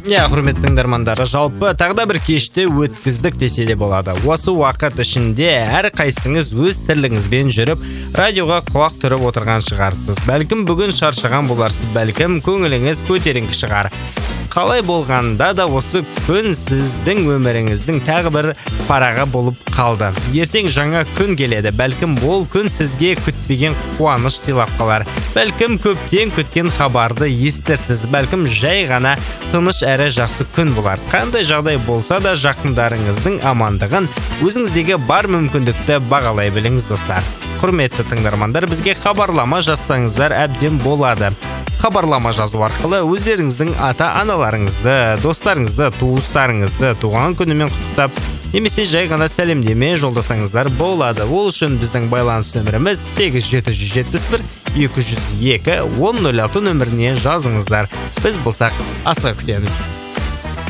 Құрметті тыңдармандар, жалпы тағы да бір кешті өткіздік десе де болады. Осы уақыт ішінде әр қайсыңыз өз тірлігіңізбен жүріп, радиоға құлақ түріп отырған шығарсыз. Бәлкім бүгін шаршаған боларсыз, бәлкім көңіліңіз көтеріңкі шығар. Қалай болғанда да осы күн сіздің өміріңіздің тағы бір парағы болып қалды. Ертең жаңа күн келеді, бәлкім ол күн сізге күтпеген қуаныш сыйлап қалар. Бәлкім көптен күткен хабарды естірсіз, бәлкім жай ғана тыныш әрі жақсы күн болар. Қандай жағдай болса да жақындарыңыздың амандығын, өзіңіздегі бар мүмкіндікті бағалай біліңіз, достар. Құрметті тыңдармандар, бізге хабарлама жазсаңыздар әбден болады. Хабарлама жазу арқылы өздеріңіздің ата-аналарыңызды, достарыңызды, туыстарыңызды туған күнімен құттықтап, немесе жай ғана сәлемдеме жолдасаңыздар болады. Ол үшін біздің байланыс нөміріміз 8771 202 1006 нөміріне жазыңыздар. Біз болсақ асыға күтеміз.